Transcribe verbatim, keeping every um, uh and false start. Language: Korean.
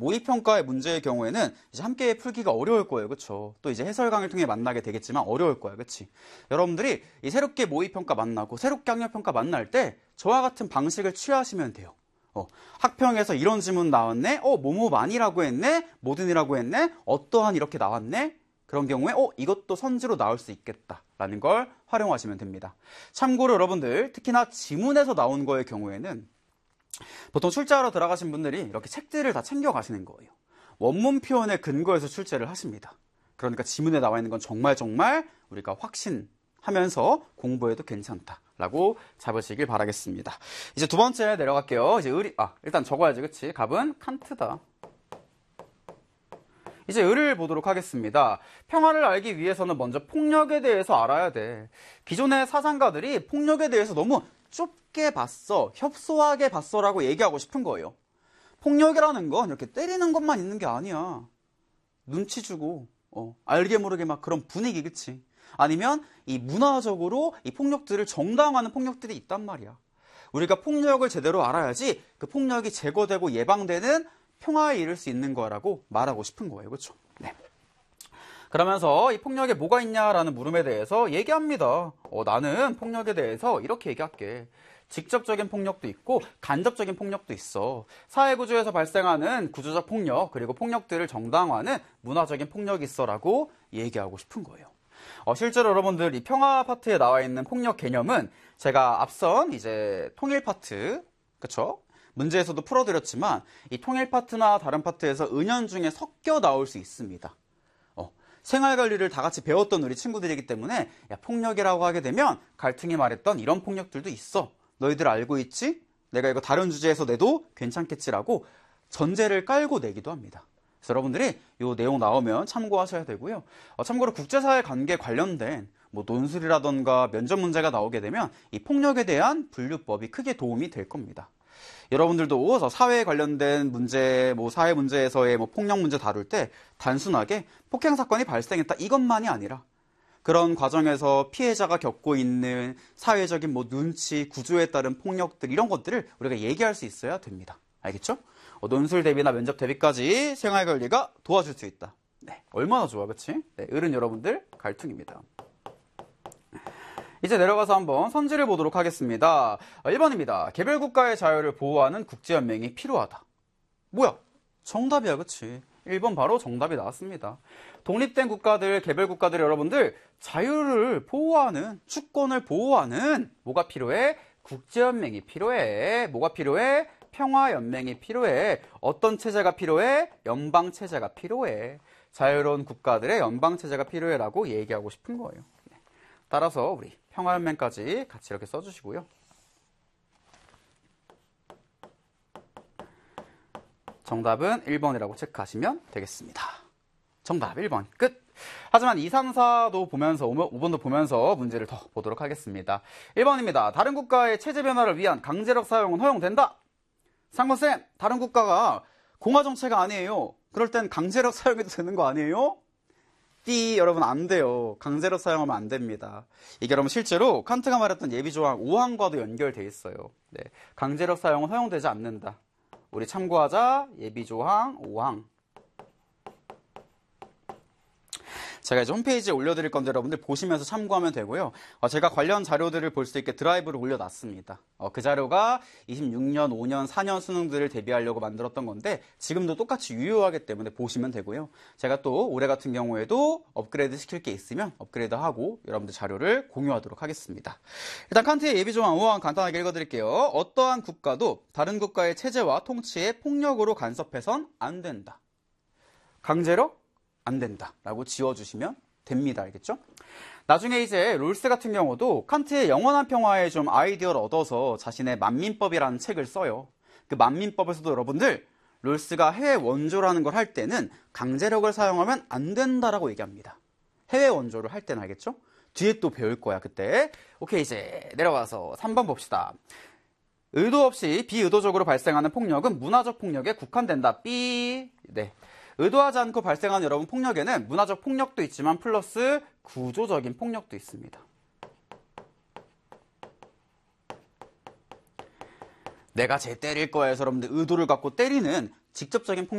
모의평가의 문제의 경우에는 이제 함께 풀기가 어려울 거예요. 그쵸? 또 이제 해설 강의를 통해 만나게 되겠지만 어려울 거야. 그치? 여러분들이 이 새롭게 모의평가 만나고 새롭게 학력평가 만날 때 저와 같은 방식을 취하시면 돼요. 어, 학평에서 이런 질문 나왔네? 어, 뭐뭐 많이라고 했네? 뭐든이라고 했네? 어떠한 이렇게 나왔네? 그런 경우에 어, 이것도 선지로 나올 수 있겠다라는 걸 활용하시면 됩니다. 참고로 여러분들 특히나 지문에서 나온 거의 경우에는 보통 출제하러 들어가신 분들이 이렇게 책들을 다 챙겨 가시는 거예요. 원문 표현에 근거해서 출제를 하십니다. 그러니까 지문에 나와 있는 건 정말 정말 우리가 확신하면서 공부해도 괜찮다라고 잡으시길 바라겠습니다. 이제 두 번째 내려갈게요. 이제 의리, 아, 일단 적어야지, 그치? 갑은 칸트다. 이제 을을 보도록 하겠습니다. 평화를 알기 위해서는 먼저 폭력에 대해서 알아야 돼. 기존의 사상가들이 폭력에 대해서 너무 좁게 봤어, 협소하게 봤어라고 얘기하고 싶은 거예요. 폭력이라는 건 이렇게 때리는 것만 있는 게 아니야. 눈치 주고 어, 알게 모르게 막 그런 분위기, 그치? 아니면 이 문화적으로 이 폭력들을 정당화하는 폭력들이 있단 말이야. 우리가 폭력을 제대로 알아야지 그 폭력이 제거되고 예방되는 평화에 이를 수 있는 거라고 말하고 싶은 거예요. 그렇죠? 네. 그러면서 이 폭력에 뭐가 있냐라는 물음에 대해서 얘기합니다. 어, 나는 폭력에 대해서 이렇게 얘기할게. 직접적인 폭력도 있고 간접적인 폭력도 있어. 사회구조에서 발생하는 구조적 폭력, 그리고 폭력들을 정당화하는 문화적인 폭력이 있어라고 얘기하고 싶은 거예요. 어, 실제로 여러분들 이 평화 파트에 나와 있는 폭력 개념은 제가 앞선 이제 통일 파트, 그쵸? 문제에서도 풀어드렸지만 이 통일 파트나 다른 파트에서 은연중에 섞여 나올 수 있습니다. 어, 생활관리를 다 같이 배웠던 우리 친구들이기 때문에 야, 폭력이라고 하게 되면 갈등이 말했던 이런 폭력들도 있어. 너희들 알고 있지? 내가 이거 다른 주제에서 내도 괜찮겠지라고 전제를 깔고 내기도 합니다. 그래서 여러분들이 이 내용 나오면 참고하셔야 되고요. 어, 참고로 국제사회 관계 관련된 뭐 논술이라던가 면접 문제가 나오게 되면 이 폭력에 대한 분류법이 크게 도움이 될 겁니다. 여러분들도 사회에 관련된 문제, 뭐 사회 문제에서의 뭐 폭력 문제 다룰 때 단순하게 폭행 사건이 발생했다 이것만이 아니라 그런 과정에서 피해자가 겪고 있는 사회적인 뭐 눈치, 구조에 따른 폭력들 이런 것들을 우리가 얘기할 수 있어야 됩니다. 알겠죠? 어, 논술 대비나 면접 대비까지 생활관리가 도와줄 수 있다. 네, 얼마나 좋아, 그치? 네, 을은 여러분들 갈등입니다. 이제 내려가서 한번 선지를 보도록 하겠습니다. 일 번입니다. 개별 국가의 자유를 보호하는 국제연맹이 필요하다. 뭐야? 정답이야, 그치? 일 번 바로 정답이 나왔습니다. 독립된 국가들, 개별 국가들 여러분들 자유를 보호하는, 주권을 보호하는 뭐가 필요해? 국제연맹이 필요해. 뭐가 필요해? 평화연맹이 필요해. 어떤 체제가 필요해? 연방체제가 필요해. 자유로운 국가들의 연방체제가 필요해라고 얘기하고 싶은 거예요. 따라서 우리 평화연맹까지 같이 이렇게 써주시고요. 정답은 일 번이라고 체크하시면 되겠습니다. 정답 일 번 끝. 하지만 이, 삼, 사도 보면서 오 번도 보면서 문제를 더 보도록 하겠습니다. 일 번입니다. 다른 국가의 체제 변화를 위한 강제력 사용은 허용된다. 상권쌤, 다른 국가가 공화정체가 아니에요. 그럴 땐 강제력 사용해도 되는 거 아니에요? 띠 여러분 안 돼요. 강제력 사용하면 안 됩니다. 이게 여러분 실제로 칸트가 말했던 예비조항 오 항과도 연결돼 있어요. 네, 강제력 사용은 허용되지 않는다. 우리 참고하자. 예비조항 오 항. 제가 이제 홈페이지에 올려드릴 건데 여러분들 보시면서 참고하면 되고요. 어, 제가 관련 자료들을 볼 수 있게 드라이브를 올려놨습니다. 어, 그 자료가 이십육 년, 오 년, 사 년 수능들을 대비하려고 만들었던 건데 지금도 똑같이 유효하기 때문에 보시면 되고요. 제가 또 올해 같은 경우에도 업그레이드 시킬 게 있으면 업그레이드하고 여러분들 자료를 공유하도록 하겠습니다. 일단 칸트의 예비조항 오 항 간단하게 읽어드릴게요. 어떠한 국가도 다른 국가의 체제와 통치에 폭력으로 간섭해선 안 된다. 강제력? 안 된다 라고 지워주시면 됩니다. 알겠죠? 나중에 이제 롤스 같은 경우도 칸트의 영원한 평화에 좀 아이디어를 얻어서 자신의 만민법이라는 책을 써요. 그 만민법에서도 여러분들 롤스가 해외 원조라는 걸 할 때는 강제력을 사용하면 안 된다라고 얘기합니다. 해외 원조를 할 때는. 알겠죠? 뒤에 또 배울 거야 그때. 오케이, 이제 내려가서 삼 번 봅시다. 의도 없이 비의도적으로 발생하는 폭력은 문화적 폭력에 국한된다. 삐. 네. 의도하지 않고 발생하는 여러분 폭력에는 문화적 폭력도 있지만 플러스 구조적인 폭력도 있습니다. 내가 쟤 때릴 거야 해서 여러분들 의도를 갖고 때리는 직접적인 폭력